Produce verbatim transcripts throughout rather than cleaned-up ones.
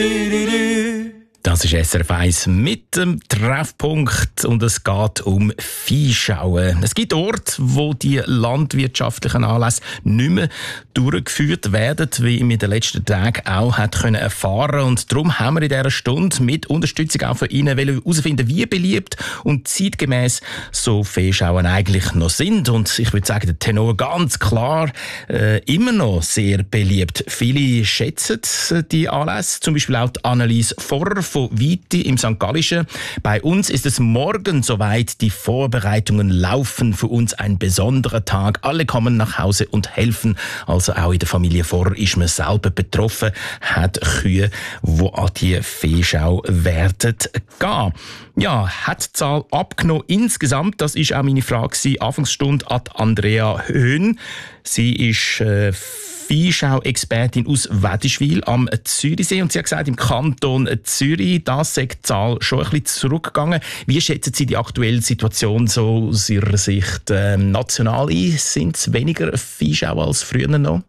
Das ist S R F eins mit dem Treffpunkt und es geht um Viehschauen. Es gibt Orte, wo die landwirtschaftlichen Anlässe nicht mehr durchgeführt werden, wie man in den letzten Tagen auch hat können erfahren. Und darum haben wir in dieser Stunde mit Unterstützung auch von Ihnen herausfinden, wie beliebt und zeitgemäß so Viehschauen eigentlich noch sind. Und ich würde sagen, der Tenor ganz klar äh, immer noch sehr beliebt. Viele schätzen die Anlässe, zum Beispiel auch die Annelies Vorrer von Viti im Sankt Gallischen. Bei uns ist es morgen soweit. Die Vorbereitungen laufen. Für uns ein besonderer Tag. Alle kommen nach Hause und helfen. Also auch in der Familie Vorrer ist man selber betroffen, hat Kühe, die an die Viehschau werden gehen. Ja, hat die Zahl abgenommen insgesamt? Das ist auch meine Frage gewesen. Anfangsstunde an Andrea Höhn. Sie ist äh, Viehschau-Expertin aus Wädischwil am Zürichsee und sie hat gesagt, im Kanton Zürich, da sei die Zahl schon ein bisschen zurückgegangen. Wie schätzen Sie die aktuelle Situation so aus Ihrer Sicht äh, national ein? Sind es weniger Viehschau als früher noch?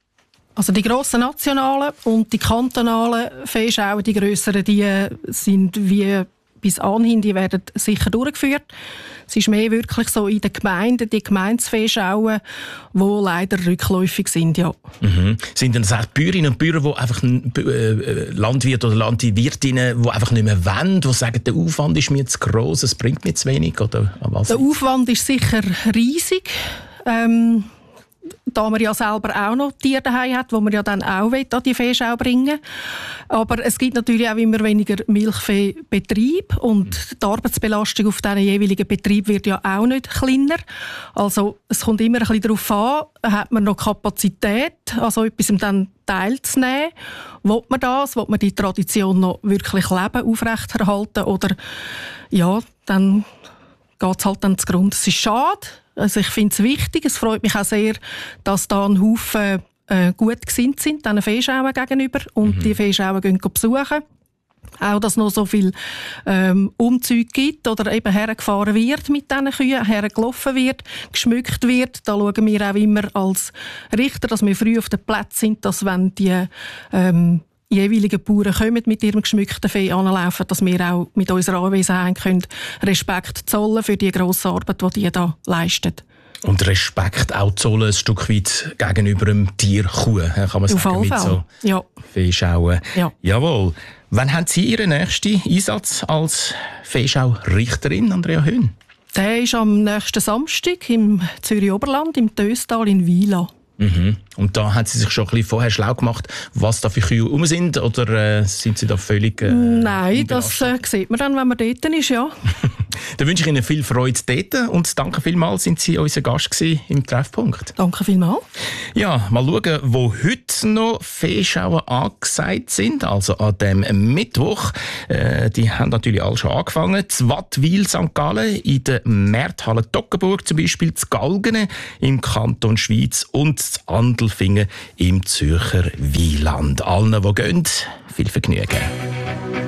Also die grossen nationalen und die kantonalen Viehschauen, die grösseren, die sind wie bis anhin, die werden sicher durchgeführt. Es ist mehr wirklich so in den Gemeinden, die Gemeindeviehschauen, die leider rückläufig sind, ja. Mhm. Sind denn das auch Bäuerinnen und Bauern, die einfach äh, Landwirte oder Landwirtinnen, die einfach nicht mehr wollen, die sagen, der Aufwand ist mir zu gross, es bringt mir zu wenig? Oder was? Der Aufwand ist sicher riesig. Ähm, da man ja selber auch noch Tiere daheim hat, wo man ja dann auch an die Viehschau bringen. Aber es gibt natürlich auch immer weniger Milchviehbetrieb und die Arbeitsbelastung auf diesen jeweiligen Betrieb wird ja auch nicht kleiner. Also es kommt immer ein bisschen darauf an, hat man noch Kapazität, also etwas dann teilzunehmen. Will man das? Will man die Tradition noch wirklich leben, aufrechterhalten? Oder ja, dann geht es halt dann zugrunde. Es ist schade. Also ich finde es wichtig, es freut mich auch sehr, dass da ein Haufen äh, gut gesinnt sind, diesen Viehschauen gegenüber und mhm. die Viehschauen gehen besuchen. Auch, dass es noch so viel ähm, Umzüge gibt oder eben hergefahren wird mit diesen Kühen, hergelaufen wird, geschmückt wird. Da schauen wir auch immer als Richter, dass wir früh auf dem Platz sind, dass wenn die ähm, jeweiligen Bauern kommen mit ihrem geschmückten Vieh anlaufen, dass wir auch mit unserer Anwesenheit können Respekt zollen für die grosse Arbeit, die die da leisten. Und Respekt auch zollen ein Stück weit gegenüber dem Tier Kuh, kann man sagen, mit so ja. Viehschauen. Ja. Jawohl. Wann haben Sie Ihren nächsten Einsatz als Viehschau-Richterin, Andrea Höhn? Der ist am nächsten Samstag im Zürich-Oberland, im Töstal in Wila. Mhm. Und da haben Sie sich schon ein bisschen vorher schlau gemacht, was da für Kühe rum sind? Oder äh, sind Sie da völlig äh, Nein, das äh, sieht man dann, wenn man dort ist, ja. Dann wünsche ich Ihnen viel Freude dort und danke vielmals, sind Sie unser Gast gewesen im Treffpunkt. Danke vielmals. Ja, mal schauen, wo heute noch Viehschauen angesagt sind, also an dem Mittwoch. Äh, die haben natürlich alle schon angefangen. In Wattwil, Sankt Gallen, in der Märthalle Toggenburg zum Beispiel, in Galgene im Kanton Schweiz und in Andelfingen im Zürcher Wieland. Allen, die gehen, viel Vergnügen.